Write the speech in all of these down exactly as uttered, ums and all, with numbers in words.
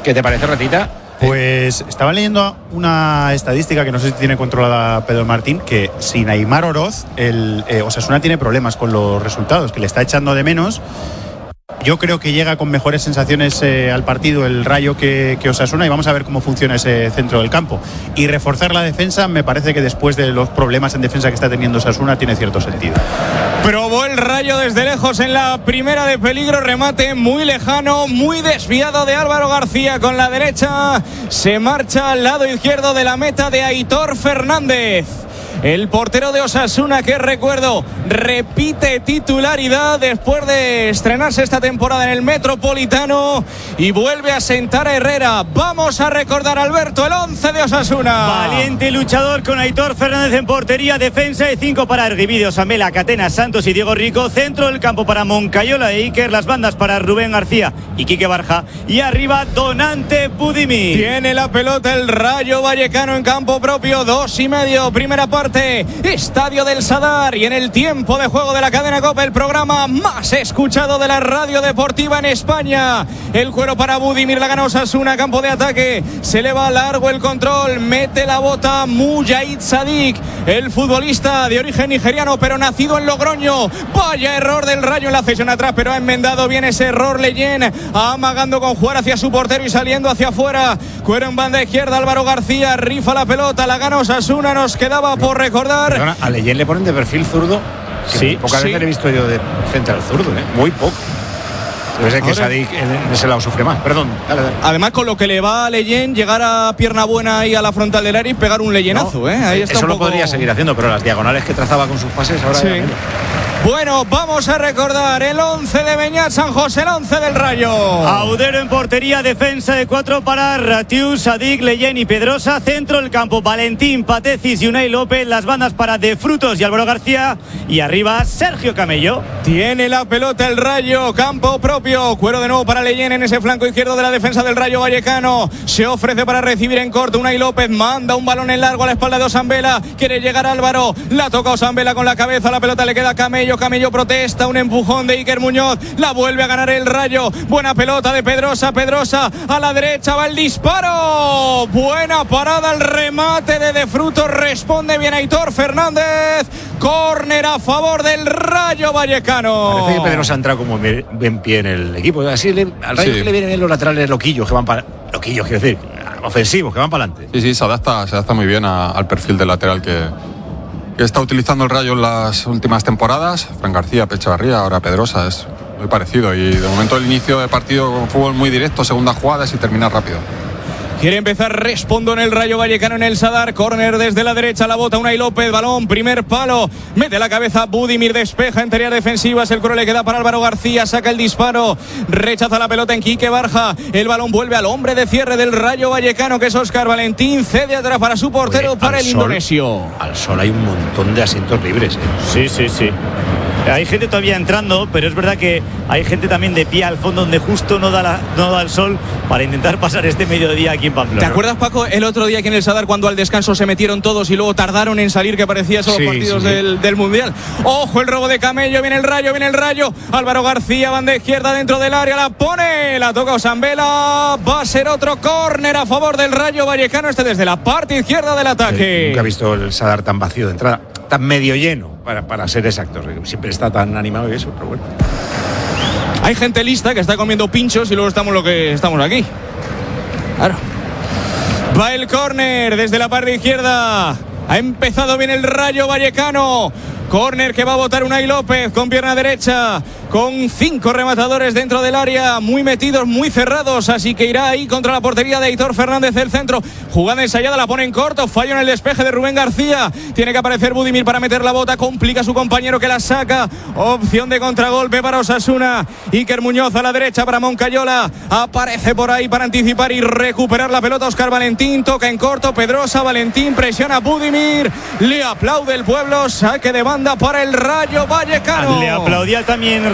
¿Qué te parece, Ratita? Pues estaba leyendo una estadística que no sé si tiene controlada Pedro Martín, que sin Aimar Oroz, el eh, Osasuna tiene problemas con los resultados, que le está echando de menos. Yo creo que llega con mejores sensaciones eh, al partido el Rayo que, que Osasuna, y vamos a ver cómo funciona ese centro del campo. Y reforzar la defensa, me parece que después de los problemas en defensa que está teniendo Osasuna, tiene cierto sentido. Probó el Rayo desde lejos en la primera de peligro, remate muy lejano, muy desviado de Álvaro García con la derecha. Se marcha al lado izquierdo de la meta de Aitor Fernández. El portero de Osasuna, que recuerdo, repite titularidad después de estrenarse esta temporada en el Metropolitano y vuelve a sentar a Herrera. Vamos a recordar, Alberto, el once de Osasuna. Valiente luchador con Aitor Fernández en portería, defensa de cinco para Erguibidio, Samela, Catena, Santos y Diego Rico, centro del campo para Moncayola e Iker, las bandas para Rubén García y Quique Barja, y arriba Donante Budimir. Tiene la pelota el Rayo Vallecano en campo propio, dos y medio, primera parte. Estadio del Sadar, y en el tiempo de juego de la cadena COPE, el programa más escuchado de la radio deportiva en España. El cuero para Budimir, la gana Osasuna, campo de ataque, se eleva largo el control, mete la bota Mujahid Sadik, el futbolista de origen nigeriano pero nacido en Logroño. Vaya error del Rayo en la cesión atrás, pero ha enmendado bien ese error Leyen, amagando con jugar hacia su portero y saliendo hacia afuera. Cuero en banda izquierda, Álvaro García rifa la pelota, la gana Osasuna. Nos quedaba por recordar. Perdona, a Leyen le ponen de perfil zurdo. Sí, pocas sí. veces le he visto yo de frente al zurdo, ¿eh? Muy poco. Debe ser que Sadik en ese lado sufre más. Perdón, dale, dale. Además, con lo que le va a Leyen, llegar a pierna buena ahí a la frontal del área y pegar un leyenazo, no, ¿eh? Ahí está eso un lo poco... podría seguir haciendo, pero las diagonales que trazaba con sus pases ahora. Sí. Ya bueno, vamos a recordar el once de Beñat San José, el once del Rayo. Audero en portería, defensa de cuatro para Ratiu, Sadik, Leyen y Pedrosa, centro del campo Valentín, Patecis y Unai López, las bandas para De Frutos y Álvaro García, y arriba Sergio Camello. Tiene la pelota el Rayo, campo propio, cuero de nuevo para Leyen en ese flanco izquierdo de la defensa del Rayo Vallecano. Se ofrece para recibir en corto Unai López, manda un balón en largo a la espalda de Osambela, quiere llegar Álvaro, la toca Osambela con la cabeza, la pelota le queda a Camello. Camello protesta, un empujón de Iker Muñoz, la vuelve a ganar el Rayo. Buena pelota de Pedrosa, Pedrosa a la derecha, va el disparo, buena parada, el remate de De Frutos, responde bien Aitor Fernández. Córner a favor del Rayo Vallecano. Parece que Pedrosa ha entrado como bien pie en el equipo. Así le, al Rayo sí. Que le vienen bien los laterales loquillos que van para loquillos, quiero decir, ofensivos que van para adelante. Sí, sí, se adapta, se adapta muy bien a, al perfil del lateral que que está utilizando el Rayo en las últimas temporadas. Fran García, Pechavarría, ahora Pedrosa, es muy parecido, y de momento el inicio de partido con fútbol muy directo, segunda jugada y terminar rápido. Quiere empezar, respondo en el Rayo Vallecano en el Sadar, córner desde la derecha, la bota Unai López, balón, primer palo, mete la cabeza Budimir, despeja en tareas defensivas, el coro le queda para Álvaro García, saca el disparo, rechaza la pelota en Quique Barja, el balón vuelve al hombre de cierre del Rayo Vallecano, que es Óscar Valentín, cede atrás para su portero. Oye, para el sol, indonesio. Al sol hay un montón de asientos libres, ¿eh? Sí, sí, sí. Hay gente todavía entrando, pero es verdad que hay gente también de pie al fondo donde justo no da, la, no da el sol para intentar pasar este mediodía aquí en Pamplona. ¿Te acuerdas, Paco, el otro día aquí en el Sadar cuando al descanso se metieron todos y luego tardaron en salir, que parecía esos sí, partidos sí, del, sí. del Mundial? Ojo, el robo de Camello, viene el Rayo, viene el Rayo. Álvaro García, banda izquierda dentro del área, la pone, la toca Osambela. Va a ser otro córner a favor del Rayo Vallecano, este desde la parte izquierda del ataque. Sí, nunca he visto el Sadar tan vacío de entrada, tan medio lleno, para, para ser exactos. Siempre está tan animado y eso, pero bueno. Hay gente lista que está comiendo pinchos y luego estamos lo que estamos aquí. Claro. Va el córner desde la parte izquierda. Ha empezado bien el Rayo Vallecano. Córner que va a botar Unai López con pierna derecha, con cinco rematadores dentro del área, muy metidos, muy cerrados, así que irá ahí contra la portería de Aitor Fernández del centro. Jugada ensayada, la pone en corto, fallo en el despeje de Rubén García. Tiene que aparecer Budimir para meter la bota, complica a su compañero que la saca. Opción de contragolpe para Osasuna. Iker Muñoz a la derecha para Moncayola. Aparece por ahí para anticipar y recuperar la pelota Óscar Valentín. Toca en corto, Pedrosa, Valentín presiona a Budimir. Le aplaude el pueblo, saque de banda para el Rayo Vallecano. Le aplaudía también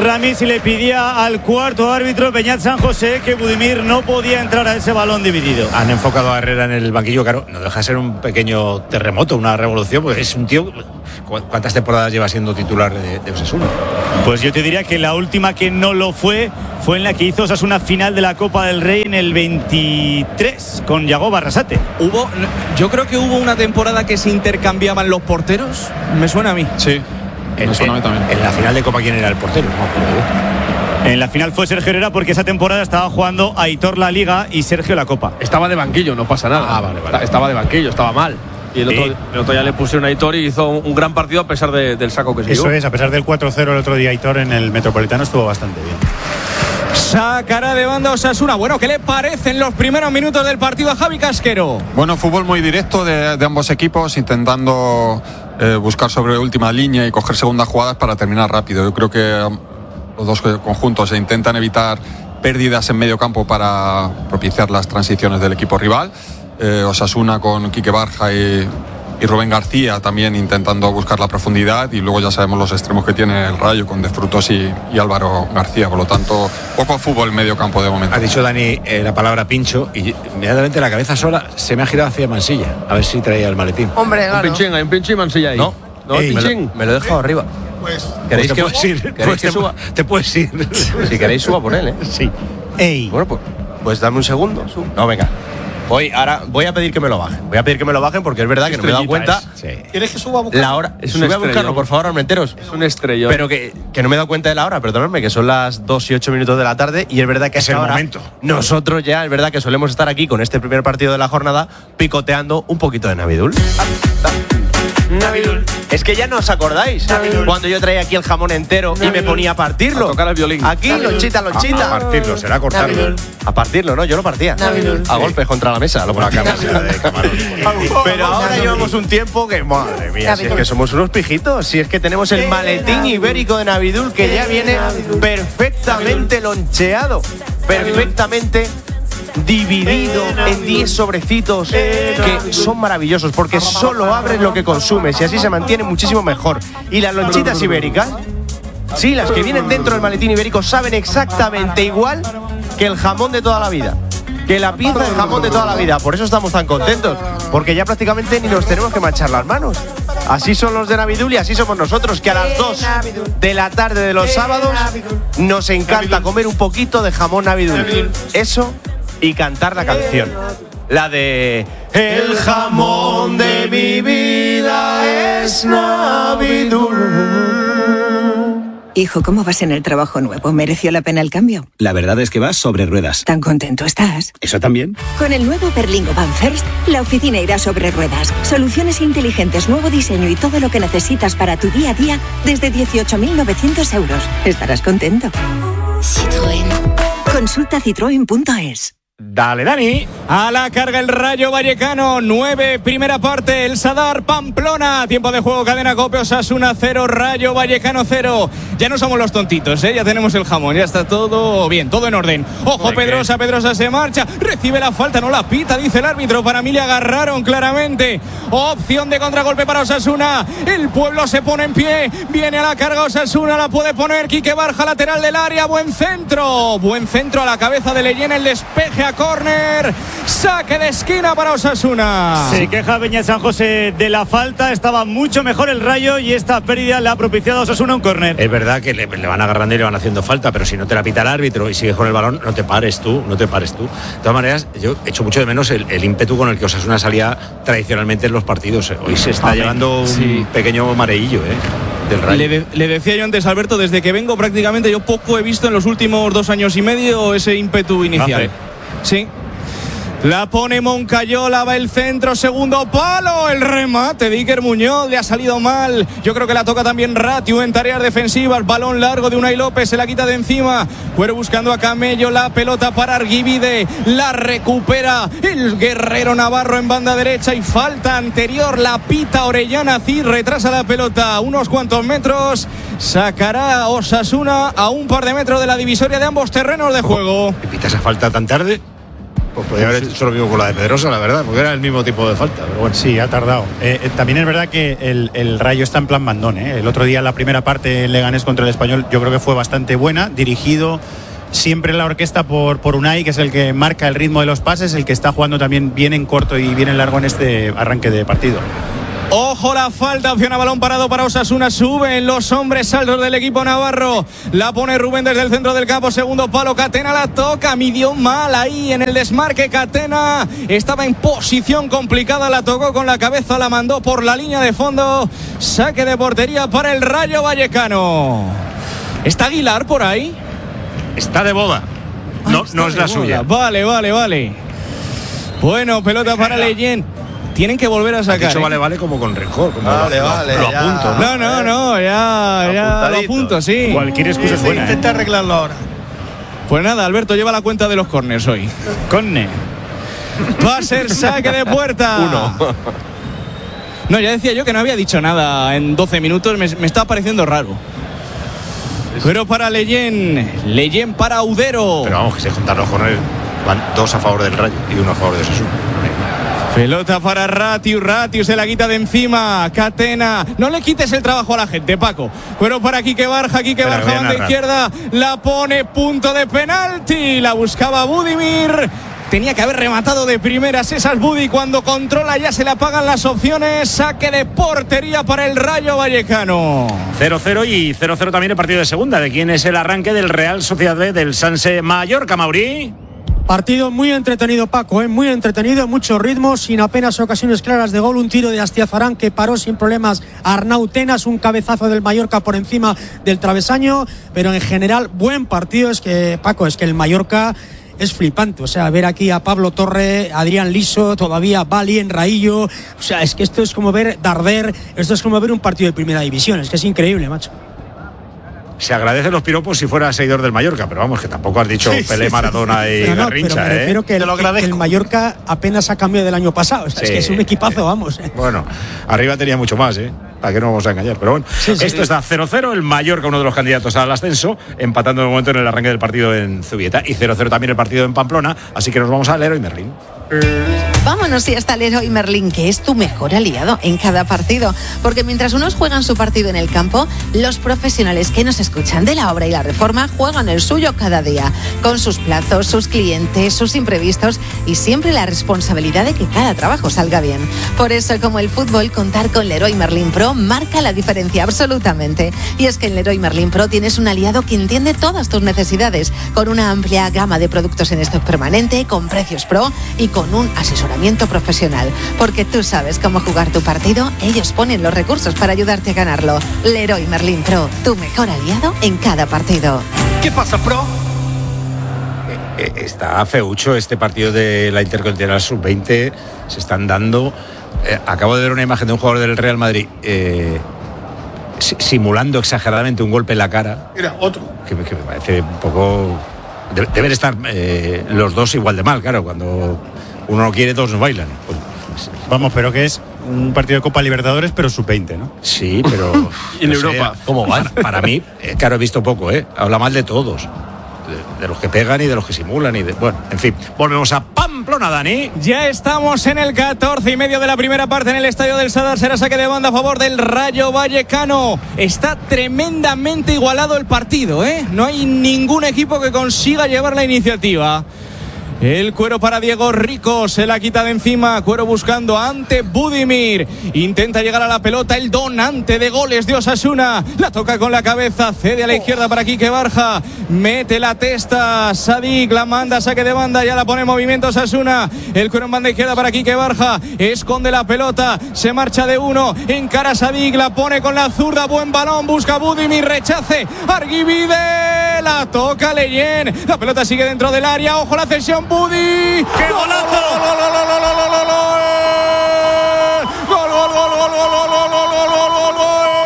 Ramis y le pedía al cuarto árbitro Beñat San José que Budimir no podía entrar a ese balón dividido. Han enfocado a Herrera en el banquillo, claro, no deja de ser un pequeño terremoto, una revolución, porque es un tío. ¿Cuántas temporadas lleva siendo titular de, de Osasuna? Pues yo te diría que la última que no lo fue fue en la que hizo Osasuna final de la Copa del Rey en el veintitrés con Yago Barrasate. Hubo, yo creo que hubo una temporada que se intercambiaban los porteros. Me suena a mí. Sí, En, me suena a mí también. En la final de Copa, ¿quién era el portero? No me acuerdo yo. En la final fue Sergio Herrera porque esa temporada estaba jugando Aitor la Liga y Sergio la Copa. Estaba de banquillo, no pasa nada. Ah, vale, vale. Estaba de banquillo, estaba mal. Y el otro, Sí. el otro ya le pusieron a Aitor y hizo un gran partido a pesar de, del saco que se Eso dio. es, a pesar del cuatro cero el otro día, Aitor en el Metropolitano estuvo bastante bien. Sacará de banda Osasuna. Bueno, ¿qué le parecen los primeros minutos del partido a Javi Casquero? Bueno, fútbol muy directo de, de ambos equipos, intentando eh, buscar sobre última línea y coger segundas jugadas para terminar rápido. Yo creo que um, los dos conjuntos se intentan evitar pérdidas en medio campo para propiciar las transiciones del equipo rival. Eh, Osasuna con Quique Barja y, y Rubén García también intentando buscar la profundidad, y luego ya sabemos los extremos que tiene el Rayo con De Frutos y, y Álvaro García. Por lo tanto, poco fútbol en medio campo de momento. Ha dicho Dani eh, la palabra pincho y inmediatamente la cabeza sola se me ha girado hacia Mansilla, a ver si traía el maletín. Hombre, Un claro. pinchín, hay un pinchín Mansilla ahí. No. No, Ey, el me lo- pinchín. Me lo he dejado arriba. Pues ¿Queréis te que- puedes ir, ¿queréis pues que te, suba? te puedes ir. Si queréis, suba por él, ¿eh? Sí. ¡Ey! Bueno, pues, pues dame un segundo. Sub. No, venga. Voy, ahora voy a pedir que me lo bajen. Voy a pedir que me lo bajen porque es verdad que no me he dado cuenta. Sí. ¿Quieres que suba a buscar? La hora. Es un Sube a estrellón. buscarlo, por favor, Armenteros. Es un estrellón. Pero que, que no me he dado cuenta de la hora, perdonadme, que son las dos y ocho minutos de la tarde y es verdad que Es a esta el hora momento. nosotros ya es verdad que solemos estar aquí con este primer partido de la jornada picoteando un poquito de Navidul. Navidul. Es que ya no os acordáis cuando yo traía aquí el jamón entero y me ponía a partirlo. A tocar el violín. Aquí, lonchita, A lonchita. partirlo, será cortarlo. A partirlo, ¿no? Yo lo partía. A golpes contra la mesa. Lo Como la partía. cabeza de camarón. Pero ahora llevamos un tiempo que, madre mía, si es que somos unos pijitos, si es que tenemos el maletín ibérico de Navidul que ya viene perfectamente loncheado, perfectamente dividido en diez sobrecitos que son maravillosos porque solo abres lo que consumes y así se mantiene muchísimo mejor. Y las lonchitas ibéricas, sí, las que vienen dentro del maletín ibérico saben exactamente igual que el jamón de toda la vida, que la pieza de jamón de toda la vida. Por eso estamos tan contentos, porque ya prácticamente ni nos tenemos que manchar las manos. Así son los de Navidul y así somos nosotros, que a las dos de la tarde de los sábados nos encanta comer un poquito de jamón Navidul. Eso y cantar la canción. La de El jamón de mi vida es Navidul. Hijo, ¿cómo vas en el trabajo nuevo? ¿Mereció la pena el cambio? La verdad es que vas sobre ruedas. ¿Tan contento estás? ¿Eso también? Con el nuevo Berlingo Van First, la oficina irá sobre ruedas. Soluciones inteligentes, nuevo diseño y todo lo que necesitas para tu día a día desde dieciocho mil novecientos euros. Estarás contento. Citroën. Consulta citroen punto es. Dale, Dani. A la carga el Rayo Vallecano, nueve, primera parte, el Sadar Pamplona, tiempo de juego, cadena Cope, Osasuna cero, Rayo Vallecano cero. Ya no somos los tontitos, ¿eh? Ya tenemos el jamón, ya está todo bien, todo en orden. Ojo, Pedrosa, Pedrosa se marcha, recibe la falta, no la pita, dice el árbitro, para mí le agarraron claramente. Opción de contragolpe para Osasuna, el pueblo se pone en pie, viene a la carga Osasuna, la puede poner Quique Barja, lateral del área, buen centro, buen centro a la cabeza de Leyena, el despeje a córner, saque de esquina para Osasuna. Se queja Beñat San José de la falta, estaba mucho mejor el Rayo y esta pérdida le ha propiciado a Osasuna un córner. Es verdad que le, le van agarrando y le van haciendo falta, pero si no te la pita el árbitro y sigues con el balón, no te pares tú, no te pares tú. De todas maneras, yo echo mucho de menos el, el ímpetu con el que Osasuna salía tradicionalmente en los partidos. Hoy se está Amén. llevando un Sí. pequeño mareillo, ¿eh? Del Rayo. Le, de- le decía yo antes, Alberto, desde que vengo prácticamente yo poco he visto en los últimos dos años y medio ese ímpetu inicial. Sí. La pone Moncayola, va el centro, segundo palo, el remate de Iker Muñoz, le ha salido mal. Yo creo que la toca también Ratiu en tareas defensivas, balón largo de Unai López, se la quita de encima. Cuero buscando a Camello, la pelota para Arguibide, la recupera el guerrero Navarro en banda derecha y falta anterior, la pita Orellana Cid, retrasa la pelota unos cuantos metros, sacará a Osasuna a un par de metros de la divisoria de ambos terrenos de juego. ¿Y pita esa falta tan tarde? Pues podría haber hecho lo mismo con la de Pedrosa, la verdad, porque era el mismo tipo de falta. Pero bueno. Sí, ha tardado. Eh, eh, también es verdad que el, el Rayo está en plan mandón. ¿eh? El otro día, la primera parte en Leganés contra el Español, yo creo que fue bastante buena, dirigido siempre la orquesta por, por Unai, que es el que marca el ritmo de los pases, el que está jugando también bien en corto y bien en largo en este arranque de partido. Ojo la falta, opción a balón parado para Osasuna. Suben los hombres saldos del equipo navarro. La pone Rubén desde el centro del campo. Segundo palo, Catena la toca. Midió mal ahí en el desmarque. Catena estaba en posición complicada. La tocó con la cabeza, la mandó por la línea de fondo. Saque de portería para el Rayo Vallecano. ¿Está Aguilar por ahí? Está de boda. No, ah, no es la boda. Suya. Vale, vale, vale. Bueno, pelota para Leyen. Tienen que volver a sacar. Eso ¿eh? vale, vale como con rencor. Como vale, lo, vale. Lo, lo apunto. ¿no? no, no, no, ya, ya lo apunto, sí. Cualquier excusa es buena. Intenta ¿eh? arreglarlo ahora. Pues nada, Alberto lleva la cuenta de los córners hoy. Corne. Va a ser saque de puerta. Uno. No, ya decía yo que no había dicho nada en doce minutos. Me, me está pareciendo raro. Pero para Leyen, Leyen para Udero. Pero vamos, que se juntan los corners. Van dos a favor del Rayo y uno a favor de Osasuna. Pelota para Ratiu, Ratiu se la quita de encima, Catena, no le quites el trabajo a la gente, Paco, pero para Quique Barja, Quique Barja, banda izquierda, la pone, punto de penalti, la buscaba Budimir, tenía que haber rematado de primeras esas Budi, cuando controla ya se le apagan las opciones, saque de portería para el Rayo Vallecano. cero cero y cero cero también el partido de segunda, de quién es el arranque del Real Sociedad B del Sanse Mallorca, Maurí. Partido muy entretenido, Paco, ¿eh? muy entretenido, mucho ritmo, sin apenas ocasiones claras de gol. Un tiro de Astiazarán que paró sin problemas a Arnau Tenas, un cabezazo del Mallorca por encima del travesaño, pero en general buen partido. Es que, Paco, es que el Mallorca es flipante, o sea, ver aquí a Pablo Torre, Adrián Liso, todavía Bali en Raillo, o sea, es que esto es como ver Darder, esto es como ver un partido de primera división, es que es increíble, macho. Se agradecen los piropos si fuera seguidor del Mallorca, pero vamos, que tampoco has dicho sí, Pelé, sí, Maradona sí. y pero no, Garrincha. Pero me refiero ¿eh? que, el, que el Mallorca apenas ha cambiado del año pasado. O sea, sí. Es que es un equipazo, vamos. ¿eh? Bueno, arriba tenía mucho más, ¿eh? ¿Para qué no vamos a engañar? Pero bueno, sí, sí, esto sí. está cero cero. El Mallorca, uno de los candidatos al ascenso, empatando de momento en el arranque del partido en Zubieta. Y cero cero también el partido en Pamplona. Así que nos vamos al Leroy Merlin. Vámonos y hasta Leroy Merlin, que es tu mejor aliado en cada partido, porque mientras unos juegan su partido en el campo, los profesionales que nos escuchan de la obra y la reforma juegan el suyo cada día, con sus plazos, sus clientes, sus imprevistos y siempre la responsabilidad de que cada trabajo salga bien. Por eso, como el fútbol, contar con Leroy Merlin Pro marca la diferencia absolutamente. Y es que en Leroy Merlin Pro tienes un aliado que entiende todas tus necesidades, con una amplia gama de productos en stock permanente, con precios pro y con un asesoramiento profesional, porque tú sabes cómo jugar tu partido, ellos ponen los recursos para ayudarte a ganarlo. Leroy Merlin Pro, tu mejor aliado en cada partido. ¿Qué pasa, Pro? Eh, está feucho este partido de la Intercontinental sub veinte, se están dando. Eh, acabo de ver una imagen de un jugador del Real Madrid eh, simulando exageradamente un golpe en la cara. Mira, otro. Que, que me parece un poco. De, deben estar eh, los dos igual de mal, claro, cuando uno no quiere, dos no bailan. Pues, vamos, pero que es un partido de Copa Libertadores, pero sub veinte, ¿no? Sí, pero. en no Europa, sé, ¿cómo van? Para, para mí, eh, claro, he visto poco, ¿eh? Habla mal de todos. De, de los que pegan y de los que simulan y de. Bueno, en fin. Volvemos a Pamplona, Dani. Ya estamos en el catorce y medio de la primera parte en el Estadio del Sadar. Será saque de banda a favor del Rayo Vallecano. Está tremendamente igualado el partido, ¿eh? No hay ningún equipo que consiga llevar la iniciativa. El Cuero para Diego Rico, se la quita de encima, Cuero buscando ante Budimir, intenta llegar a la pelota el donante de goles de Osasuna, la toca con la cabeza, cede a la izquierda para Quique Barja, mete la testa, Sadik la manda, saque de banda, ya la pone en movimiento Osasuna, el Cuero en banda izquierda para Quique Barja, esconde la pelota, se marcha de uno, encara a Sadik, la pone con la zurda, buen balón, busca Budimir, rechace, Arguibide, la toca Leyen, la pelota sigue dentro del área, ojo la cesión, Budi. ¡Qué golazo! ¡Gol, gol, gol, gol, gol, gol, gol! ¡Gol, gol, gol, gol, gol, gol, gol, gol, gol,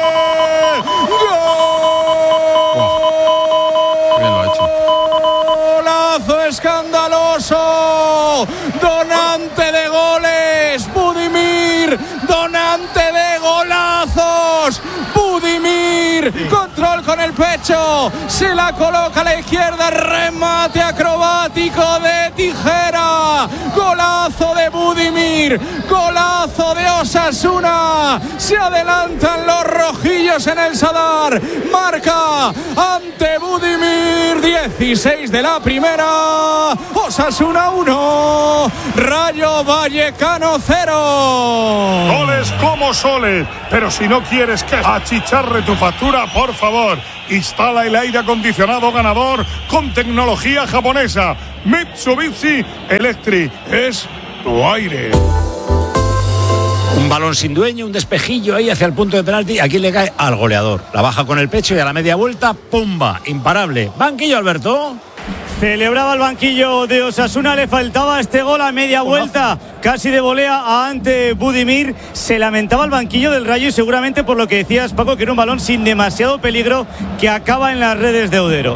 gol! Bien lo ha hecho. ¡Golazo escandaloso! Donante de goles, Budimir, donante de golazos, Budimir, control con el pecho, se la coloca a la izquierda, remate acrobático de tijera, Golazo de Budimir, golazo de Osasuna. Se adelantan los rojillos en el Sadar. Marca ante Budimir, dieciséis de la primera. Osasuna uno, Rayo Vallecano cero. Goles como soles, pero si no quieres que achicharre tu factura, por favor, instala el aire acondicionado ganador con tecnología japonesa. Mitsubishi Electric es tu aire. Un balón sin dueño, un despejillo ahí hacia el punto de penalti. Aquí le cae al goleador. La baja con el pecho y a la media vuelta, ¡pumba! Imparable. Banquillo, Alberto. Celebraba el banquillo de Osasuna, le faltaba este gol a media vuelta, casi de volea ante Budimir. Se lamentaba el banquillo del Rayo y seguramente por lo que decías, Paco, que era un balón sin demasiado peligro que acaba en las redes de Odero.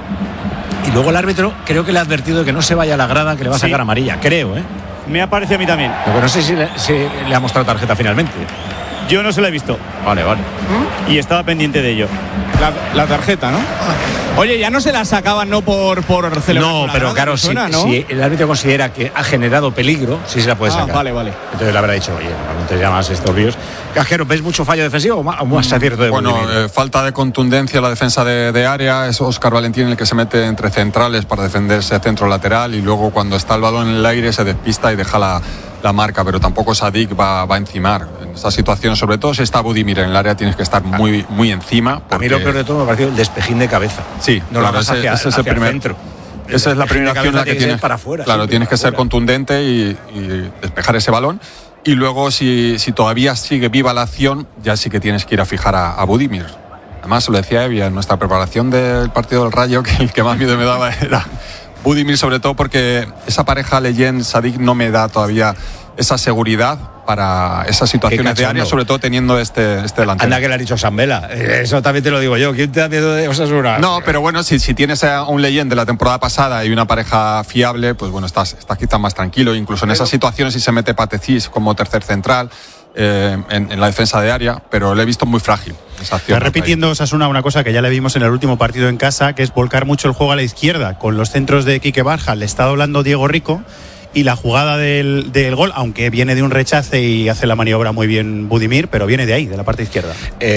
Y luego el árbitro creo que le ha advertido de que no se vaya a la grada, que le va a sacar Sí. amarilla, creo, ¿eh? Me aparece a mí también. Lo que no sé si le, si le ha mostrado tarjeta finalmente. Yo no se la he visto. Vale, vale. Y estaba pendiente de ello. La, la tarjeta, ¿no? Oye, ya no se la sacaban, ¿no? Por, por celebrar. No, la pero grada, claro, me si, suena, ¿no? si el árbitro considera que ha generado peligro, sí se la puede Ah, sacar. vale, vale. Entonces le habrá dicho, oye, no te llamas estos ríos. Casquero, ¿ves mucho fallo defensivo o más, o más acierto de Bueno, Budimir? eh, falta de contundencia en la defensa de, de área. Es Óscar Valentín el que se mete entre centrales para defenderse centro lateral y luego cuando está el balón en el aire se despista y deja la, la marca, pero tampoco Sadik va, va a encimar. En esa situación, sobre todo si está Budimir en el área, tienes que estar muy, muy encima. A mí lo peor de todo me ha parecido el despejín de cabeza. Sí, no claro, lo hagas ese, hacia, ese es el hacia primer, centro. Esa es la primera acción en la que tienes para afuera. Claro, siempre, tienes que para ser afuera. contundente y, y despejar ese balón. Y luego, si, si todavía sigue viva la acción, ya sí que tienes que ir a fijar a, a Budimir. Además, lo decía Evia, en nuestra preparación del partido del Rayo, que el que más miedo me daba era Budimir, sobre todo porque esa pareja Leyen-Sadik no me da todavía esa seguridad para esas situaciones de área, sobre todo teniendo este, este delantero. Anda que le ha dicho Sambela. Eso también te lo digo yo. ¿Quién te da miedo de Osasuna? No, pero bueno, si, si tienes a un Leyen de la temporada pasada y una pareja fiable, pues bueno, estás, estás quizás más tranquilo. Incluso en esas situaciones si se mete Patecís como tercer central eh, en, en la defensa de área, pero le he visto muy frágil esa acción. Está repitiendo Osasuna una cosa que ya le vimos en el último partido en casa, que es volcar mucho el juego a la izquierda. Con los centros de Quique Barja le está doblando Diego Rico. Y la jugada del, del gol, aunque viene de un rechace y hace la maniobra muy bien Budimir, pero viene de ahí, de la parte izquierda.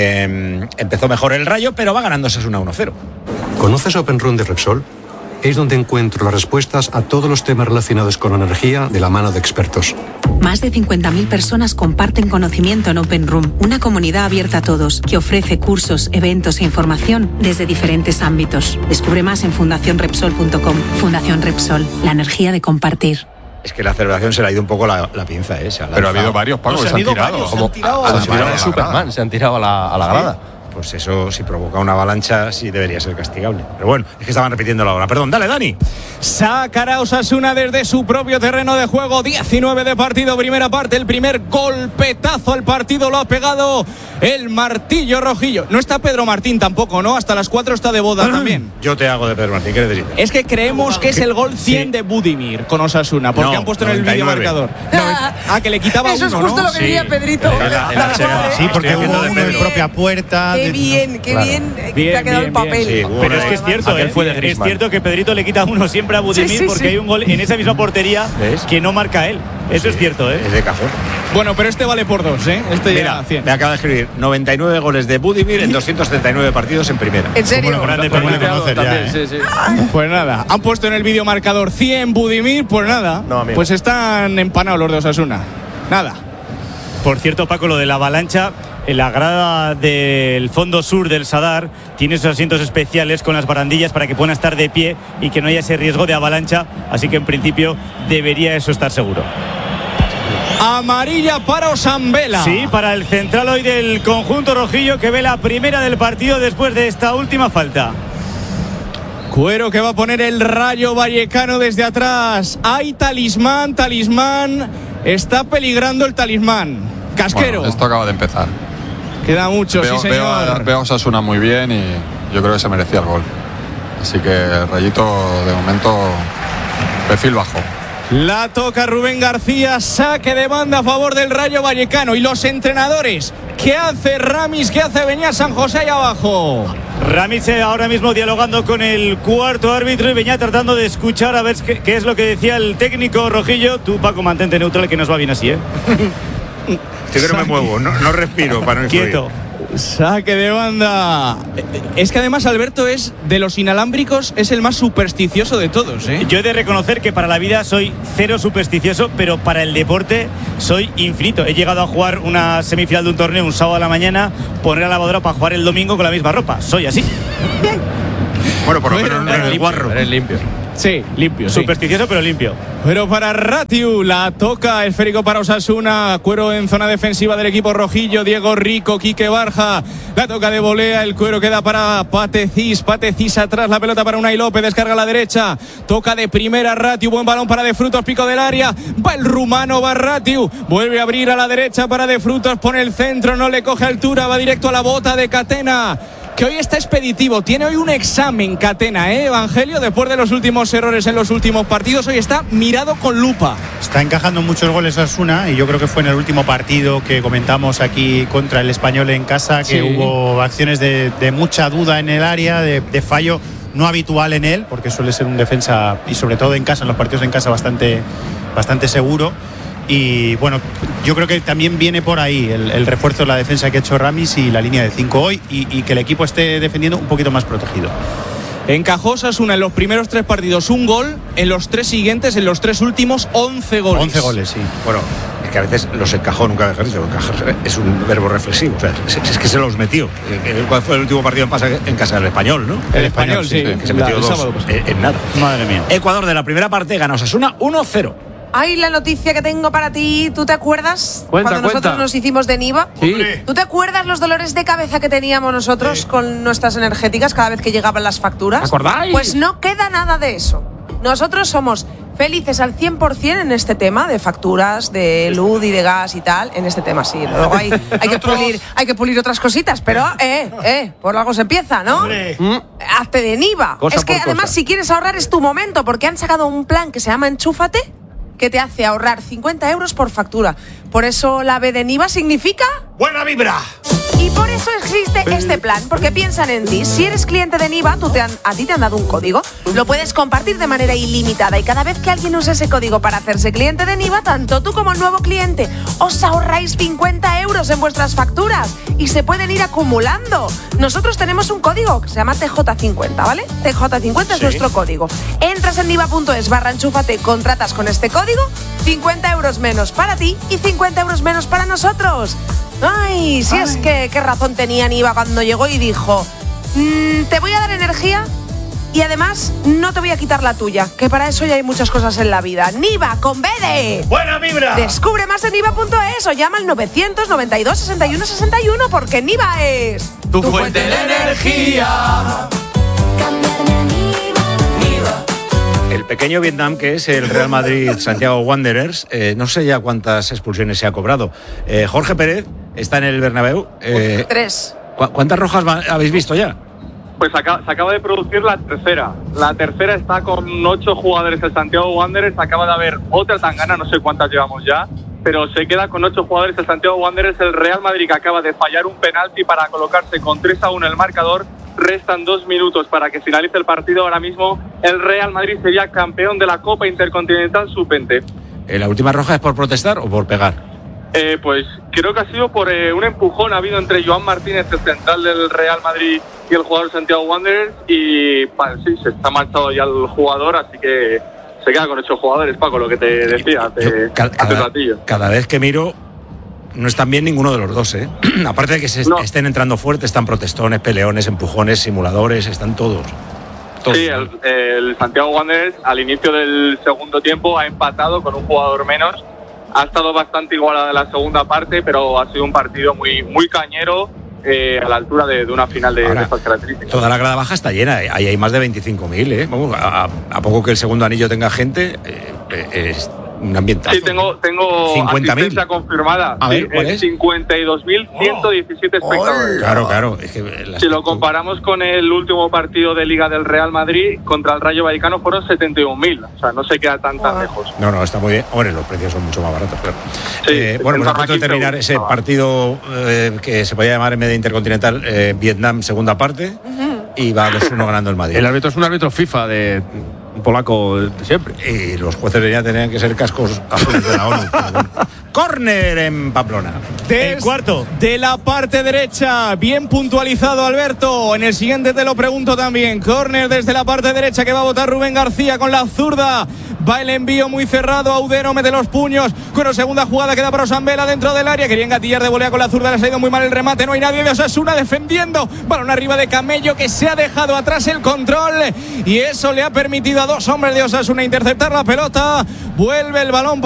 Eh, empezó mejor el Rayo, pero va ganando Osasuna uno cero. ¿Conoces Open Room de Repsol? Es donde encuentro las respuestas a todos los temas relacionados con la energía de la mano de expertos. Más de cincuenta mil personas comparten conocimiento en Open Room, una comunidad abierta a todos que ofrece cursos, eventos e información desde diferentes ámbitos. Descubre más en fundación repsol punto com. Fundación Repsol, la energía de compartir. Es que la celebración se le ha ido un poco la, la pinza, ¿eh? Se ha Pero ha habido varios, Paco, que se han tirado. Como a la semana de Superman, se han tirado a la, a la grada. Pues eso, si provoca una avalancha, sí debería ser castigable. Pero bueno, es que estaban repitiendo la hora. Perdón, dale, Dani. Sacará Osasuna desde su propio terreno de juego. diecinueve de partido, primera parte. El primer golpetazo al partido lo ha pegado el martillo rojillo. No está Pedro Martín tampoco, ¿no? Hasta las cuatro está de boda también. Yo te hago de Pedro Martín, ¿qué necesitas? Es que creemos que es el gol cien de Budimir con Osasuna, porque No, han puesto en el noventa y vídeo nueve. marcador. Ah, que le quitaba Eso es uno, justo ¿no? lo que quería Pedrito. En la- en la Chega. Sí, porque Estoy hubo haciendo de uno en Pedro. propia puerta. Qué de- bien, qué Claro. bien, eh, Bien, te ha quedado bien, el papel. bien, sí, Pero es que es cierto, Aquel ¿eh? fue de es Griezmann. cierto que Pedrito le quita uno siempre a Budimir Sí, sí, porque sí. hay un gol en esa misma portería ¿Ves? que no marca él. Eso es cierto, ¿eh? Es de cajón. Bueno, pero este vale por dos, ¿eh? Este Mira, ya cien. me acaba de escribir noventa y nueve goles de Budimir en doscientos treinta y nueve partidos en primera. ¿En serio? Como lo grande, Como pero le le conoces ya, también, ¿eh? sí, sí. Pues nada, han puesto en el vídeo marcador cien Budimir, pues nada. No, amigo. Pues están empanados los de Osasuna. Nada. Por cierto, Paco, lo de la avalancha, en la grada del fondo sur del Sadar tiene esos asientos especiales con las barandillas para que puedan estar de pie y que no haya ese riesgo de avalancha, así que en principio debería eso estar seguro. Amarilla para Osambela. Sí, para el central hoy del conjunto rojillo que ve la primera del partido después de esta última falta. Cuero que va a poner el Rayo Vallecano desde atrás. Hay talismán, talismán. Está peligrando el talismán. Casquero. Bueno, esto acaba de empezar. Queda mucho, Veo, sí, veo, señor. a, veo a Osasuna muy bien y yo creo que se merecía el gol. Así que Rayito, de momento, perfil bajo. La toca Rubén García, saque de banda a favor del Rayo Vallecano. Y los entrenadores, ¿qué hace Ramis? ¿Qué hace Beñat San José ahí abajo? Ramis ahora mismo dialogando con el cuarto árbitro y Beñat tratando de escuchar a ver qué, qué es lo que decía el técnico rojillo. Tú, Paco, mantente neutral, que nos va bien así, ¿eh? Yo que no me muevo, no, no respiro para no influir. Quieto. Saque de banda. Es que además Alberto es de los inalámbricos, es el más supersticioso de todos, ¿eh? Yo he de reconocer que para la vida soy cero supersticioso, pero para el deporte soy infinito. He llegado a jugar una semifinal de un torneo un sábado a la mañana, poner la lavadora para jugar el domingo con la misma ropa. Soy así. Bueno, por lo menos no eres guarro. Eres limpio. Sí, limpio, sí. Supersticioso pero limpio. Pero para Ratiu, la toca esférico para Osasuna, cuero en zona defensiva del equipo rojillo, Diego Rico, Quique Barja, la toca de volea, el cuero queda para Patecis, Patecis atrás, la pelota para Unai López, descarga a la derecha, toca de primera Ratiu, buen balón para De Frutos, pico del área, va el rumano, va Ratiu, vuelve a abrir a la derecha para De Frutos, pone el centro, no le coge altura, va directo a la bota de Catena, que hoy está expeditivo, tiene hoy un examen Catena, ¿eh, Evangelio? Después de los últimos errores en los últimos partidos, hoy está mirado con lupa. Está encajando muchos goles Osasuna y yo creo que fue en el último partido que comentamos aquí contra el Español en casa, que Sí. hubo acciones de, de mucha duda en el área, de, de fallo no habitual en él, porque suele ser un defensa, y sobre todo en casa, en los partidos en casa, bastante, bastante seguro. Y bueno, yo creo que también viene por ahí el, el refuerzo de la defensa que ha hecho Ramis y la línea de cinco hoy, y, y que el equipo esté defendiendo un poquito más protegido. Encajó Osasuna en los primeros tres partidos un gol, en los tres siguientes, en los tres últimos, once goles. once goles, sí. Bueno, es que a veces los encajó, nunca mejor dicho, encajar es un verbo reflexivo. O sea, es, es que se los metió. ¿Cuál fue el último partido en, pasa, en casa del Español, no? El, el Español, sí. sí. Que se metió La, dos en, en nada. Madre mía. Ecuador de la primera parte gana Osasuna uno cero. Ay, la noticia que tengo para ti, ¿tú te acuerdas Cuenta, cuando nosotros cuenta. nos hicimos de Niva? Sí. ¿Tú te acuerdas los dolores de cabeza que teníamos nosotros sí. con nuestras energéticas cada vez que llegaban las facturas? ¿Acordáis? Pues no queda nada de eso. Nosotros somos felices al cien por ciento en este tema de facturas, de luz y de gas y tal. En este tema sí. Luego hay, hay, que, pulir, hay que pulir otras cositas, pero eh, eh, por algo se empieza, ¿no? ¿Mm? Hazte de Niva. Cosa es que además cosa. si quieres ahorrar es tu momento, porque han sacado un plan que se llama Enchúfate, que te hace ahorrar cincuenta euros por factura. Por eso la B de Niva significa... ¡Buena vibra! Y por eso existe este plan, porque piensan en ti. Si eres cliente de Niva, tú te han, a ti te han dado un código. Lo puedes compartir de manera ilimitada y cada vez que alguien use ese código para hacerse cliente de Niva, tanto tú como el nuevo cliente os ahorráis cincuenta euros en vuestras facturas y se pueden ir acumulando. Nosotros tenemos un código que se llama T J cincuenta, ¿vale? T J cincuenta es sí. nuestro código. Entras en niva punto es barra enchúfate, contratas con este código, cincuenta euros menos para ti y cincuenta euros menos para nosotros. Ay, si Ay. es que qué razón tenía Niva cuando llegó y dijo, mmm, te voy a dar energía y además no te voy a quitar la tuya, que para eso ya hay muchas cosas en la vida. Niva con B de... ¡Buena vibra! Descubre más en niva punto es o llama al novecientos noventa y dos sesenta y uno sesenta y uno porque Niva es... Tu, tu fuente de energía. El pequeño Vietnam, que es el Real Madrid Santiago Wanderers, eh, no sé ya cuántas expulsiones se ha cobrado. Eh, Jorge Pérez está en el Bernabéu. Eh, Tres. ¿cu ¿Cuántas rojas habéis visto ya? Pues acá, se acaba de producir la tercera. La tercera está con ocho jugadores el Santiago Wanderers. Acaba de haber otra tangana, no sé cuántas llevamos ya, pero se queda con ocho jugadores el Santiago Wanderers. El Real Madrid, que acaba de fallar un penalti para colocarse con tres a uno el marcador. Restan dos minutos para que finalice el partido. Ahora mismo el Real Madrid sería campeón de la Copa Intercontinental sub veinte. ¿Eh, ¿La última roja es por protestar o por pegar? Eh, pues creo que ha sido por eh, un empujón ha habido entre Joan Martínez, el central del Real Madrid, y el jugador Santiago Wanderers. Y pues, sí, se está marchado ya el jugador, así que se queda con ocho jugadores, Paco, lo que te decía hace, cada, hace un ratillo. Cada vez que miro, no están bien ninguno de los dos, ¿eh? Aparte de que se no. estén entrando fuerte, están protestones, peleones, empujones, simuladores, están todos. todos. Sí, el, el Santiago Wanderers al inicio del segundo tiempo ha empatado con un jugador menos. Ha estado bastante igualada la segunda parte, pero ha sido un partido muy, muy cañero, eh, a la altura de, de una final de, Ahora, de estas características. Toda la grada baja está llena, ahí hay más de veinticinco mil, ¿eh? Vamos, a, a poco que el segundo anillo tenga gente, eh, es, un ambientazo. Sí, tengo, tengo cincuenta mil asistencia confirmada. A ver, sí, ¿cuál es? cincuenta y dos mil ciento diecisiete Oh, espectadores. claro, claro. Es que Si lo comparamos con el último partido de Liga del Real Madrid contra el Rayo Vallecano fueron setenta y un mil. O sea, no se queda tan tan lejos. No, no, está muy bien. Hombre, los precios son mucho más baratos, claro. Sí, eh, bueno, pues a punto de quince terminar euros. ese partido eh, que se podía llamar en medio intercontinental eh, Vietnam, segunda parte, y va dos uno ganando el Madrid. El árbitro es un árbitro FIFA de un polaco de siempre. Y los jueces de ya tenían que ser cascos azules de la ONU. Córner en Pamplona. El cuarto. De la parte derecha, bien puntualizado Alberto. En el siguiente te lo pregunto también. Córner desde la parte derecha que va a votar Rubén García con la zurda. Va el envío muy cerrado. Audero mete los puños. Bueno, segunda jugada queda para Osambela dentro del área. Quería engatillar de volea con la zurda. Le ha salido muy mal el remate. No hay nadie de Osasuna defendiendo. Balón arriba de Camello que se ha dejado atrás el control. Y eso le ha permitido a dos hombres de Osasuna interceptar la pelota. Vuelve el balón.